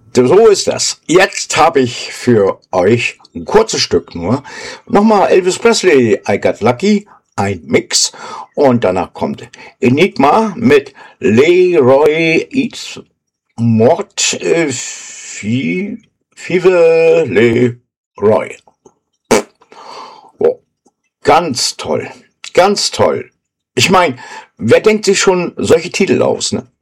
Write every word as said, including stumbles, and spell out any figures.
So ist das. Jetzt habe ich für euch ein kurzes Stück nur. Nochmal Elvis Presley, I Got Lucky, ein Mix. Und danach kommt Enigma mit Leroy Eats Mort äh, Fi- Five Leroy. Oh, ganz toll. Ganz toll. Ich meine, wer denkt sich schon solche Titel aus, ne?